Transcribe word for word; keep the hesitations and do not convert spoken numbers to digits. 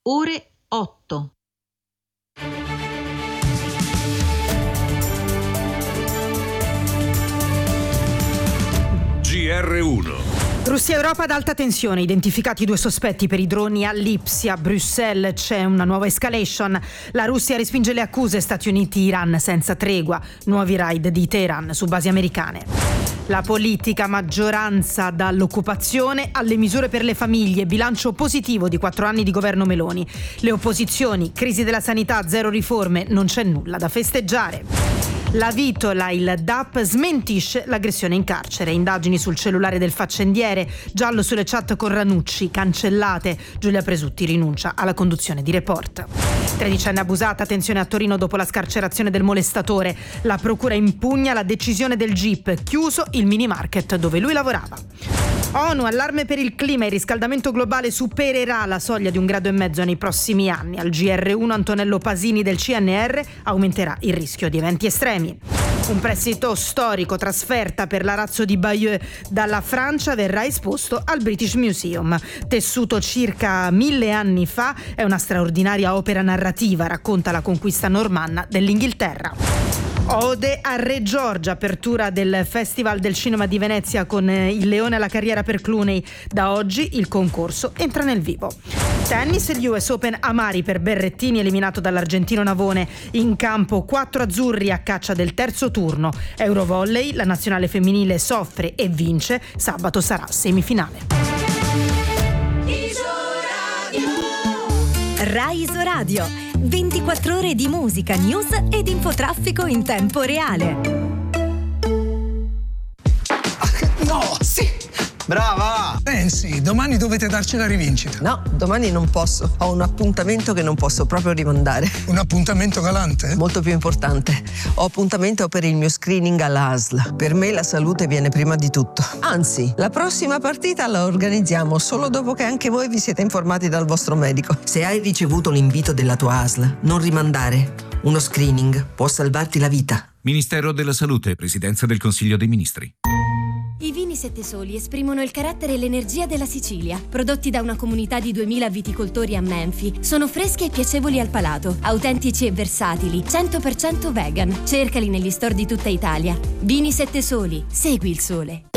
ore otto. G R uno. Russia e Europa ad alta tensione, identificati due sospetti per i droni a Lipsia. A Bruxelles c'è una nuova escalation. La Russia respinge le accuse, Stati Uniti-Iran senza tregua, nuovi raid di Teheran su basi americane. La politica, maggioranza dall'occupazione alle misure per le famiglie, bilancio positivo di quattro anni di governo Meloni. Le opposizioni, crisi della sanità, zero riforme, non c'è nulla da festeggiare. La Vitola, il D A P, smentisce l'aggressione in carcere. Indagini sul cellulare del faccendiere, giallo sulle chat con Ranucci, cancellate. Giulia Presutti rinuncia alla conduzione di Report. Tredicenne abusata, attenzione a Torino dopo la scarcerazione del molestatore. La procura impugna la decisione del G I P, chiuso il mini market dove lui lavorava. ONU, allarme per il clima, il riscaldamento globale supererà la soglia di un grado e mezzo nei prossimi anni. Al G R uno Antonello Pasini del C N R aumenterà il rischio di eventi estremi. Un prestito storico, trasferta per l'arazzo di Bayeux dalla Francia, verrà esposto al British Museum. Tessuto circa mille anni fa, è una straordinaria opera narrativa, racconta la conquista normanna dell'Inghilterra. Ode a Re Giorgia, apertura del Festival del Cinema di Venezia con Il Leone alla carriera per Clooney. Da oggi il concorso entra nel vivo. Tennis, gli U S Open Amari per Berrettini, eliminato dall'argentino Navone. In campo quattro azzurri a caccia del terzo turno. Eurovolley, la nazionale femminile soffre e vince, sabato sarà semifinale. Rai Isoradio, ventiquattro ore di musica, news ed infotraffico in tempo reale. No, sì! Brava! Pensi, domani dovete darci la rivincita. No, domani non posso. Ho un appuntamento che non posso proprio rimandare. Un appuntamento galante? Molto più importante. Ho appuntamento per il mio screening all'A S L. Per me la salute viene prima di tutto. Anzi, la prossima partita la organizziamo solo dopo che anche voi vi siete informati dal vostro medico. Se hai ricevuto l'invito della tua A S L, non rimandare. Uno screening può salvarti la vita. Ministero della Salute, Presidenza del Consiglio dei Ministri. I vini Sette Soli esprimono il carattere e l'energia della Sicilia. Prodotti da una comunità di duemila viticoltori a Menfi, sono freschi e piacevoli al palato, autentici e versatili, cento per cento vegan. Cercali negli store di tutta Italia. Vini Sette Soli, segui il sole.